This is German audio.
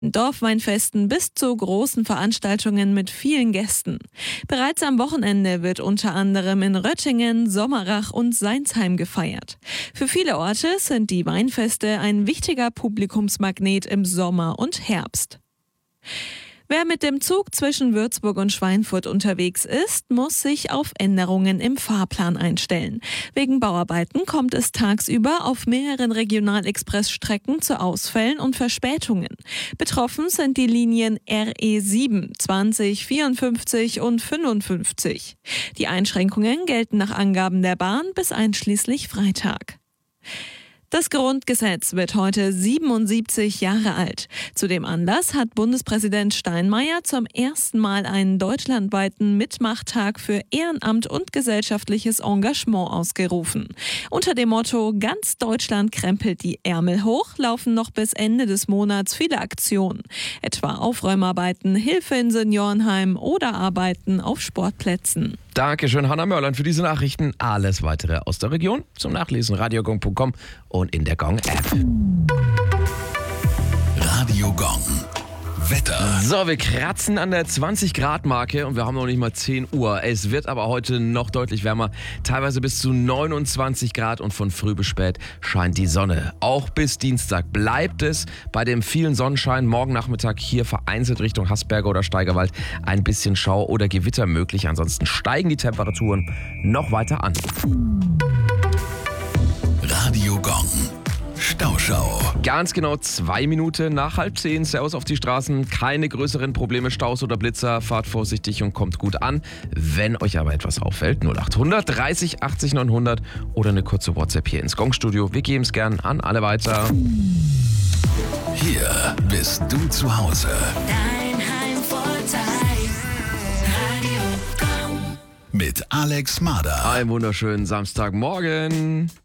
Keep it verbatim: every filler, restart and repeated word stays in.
Dorfweinfesten bis zu großen Veranstaltungen mit vielen Gästen. Bereits am Wochenende wird unter anderem in Röttingen, Sommerach und Seinsheim gefeiert. Für viele Orte sind die Weinfeste ein wichtiger Publikumsmagnet im Sommer und Herbst. Wer mit dem Zug zwischen Würzburg und Schweinfurt unterwegs ist, muss sich auf Änderungen im Fahrplan einstellen. Wegen Bauarbeiten kommt es tagsüber auf mehreren Regionalexpressstrecken zu Ausfällen und Verspätungen. Betroffen sind die Linien R E sieben, zwanzig, vierundfünfzig und fünfundfünfzig. Die Einschränkungen gelten nach Angaben der Bahn bis einschließlich Freitag. Das Grundgesetz wird heute siebenundsiebzig Jahre alt. Zu dem Anlass hat Bundespräsident Steinmeier zum ersten Mal einen deutschlandweiten Mitmachtag für Ehrenamt und gesellschaftliches Engagement ausgerufen. Unter dem Motto "Ganz Deutschland krempelt die Ärmel hoch" laufen noch bis Ende des Monats viele Aktionen. Etwa Aufräumarbeiten, Hilfe in Seniorenheimen oder Arbeiten auf Sportplätzen. Dankeschön, Hanna Mörland, für diese Nachrichten. Alles weitere aus der Region zum Nachlesen radiogong punkt com und in der Gong-App. Radio Gong. Wetter. So, wir kratzen an der zwanzig Grad Marke und wir haben noch nicht mal zehn Uhr. Es wird aber heute noch deutlich wärmer, teilweise bis zu neunundzwanzig Grad und von früh bis spät scheint die Sonne. Auch bis Dienstag bleibt es bei dem vielen Sonnenschein. Morgen Nachmittag hier vereinzelt Richtung Haßberge oder Steigerwald ein bisschen Schau oder Gewitter möglich. Ansonsten steigen die Temperaturen noch weiter an. Radio Gong. Stauschau. Ganz genau zwei Minuten nach halb zehn. Servus auf die Straßen. Keine größeren Probleme, Staus oder Blitzer. Fahrt vorsichtig und kommt gut an. Wenn euch aber etwas auffällt, null acht hundert dreißig achtzig neunhundert oder eine kurze WhatsApp hier ins Gong-Studio. Wir geben es gern an alle weiter. Hier bist du zu Hause. Dein Heimvorteil. Radio Gong. Mit Alex Mader. Einen wunderschönen Samstagmorgen.